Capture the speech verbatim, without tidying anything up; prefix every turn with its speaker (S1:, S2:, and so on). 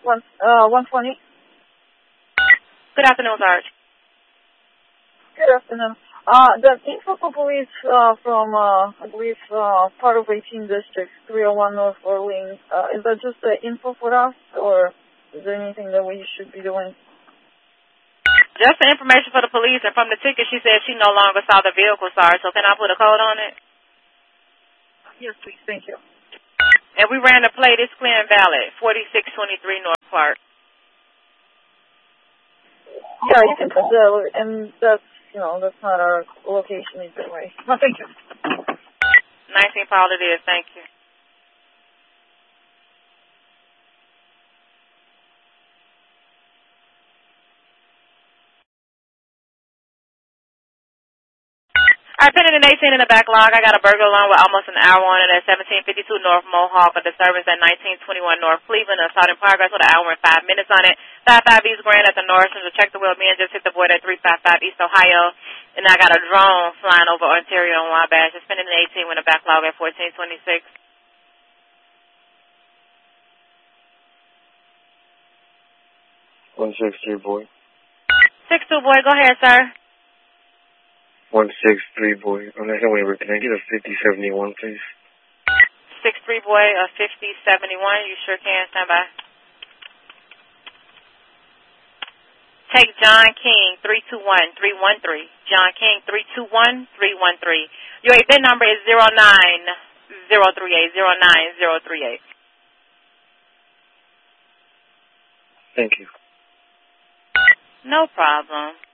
S1: One, uh, one twenty.
S2: Good afternoon, Sarge.
S1: Good afternoon. Uh, the info for police uh, from, uh, I believe, uh, part of eighteen District, three oh one North Orleans, uh, is that just the info for us, or is there anything that we should be doing?
S2: Just the information for the police, and from the ticket, she said she no longer saw the vehicle, Sarge, so can I put a code on it?
S1: Yes, please. Thank you.
S2: And we ran the plate. It's clear and valid. forty-six twenty-three North Clark.
S1: Yeah, you can put that, and that's, you know, that's not our location either way. No, thank you.
S2: nineteen Paul it is. Thank you. All right, pending an eighteen in the backlog. I got a burglar alarm with almost an hour on it at seventeen fifty-two North Mohawk, a disturbance at nineteen twenty-one North Cleveland, assault in progress with an hour and five minutes on it. five five East Grand at the Norrisons. Check the wheel. Me and just hit the board at three five five East Ohio. And I got a drone flying over Ontario and Wabash. It's pending an eighteen with a backlog at fourteen twenty-six.
S3: one six three boy.
S2: six two boy, go ahead, sir.
S3: one six three boy. On the highway, can I get a fifty seventy-one, please?
S2: six three boy, a fifty seventy-one. You sure can. Stand by. Take John King, three two one three one three. John King, three two one three one three. Your A B I N number is zero nine zero three eight, zero nine zero three eight.
S3: Thank you.
S2: No problem.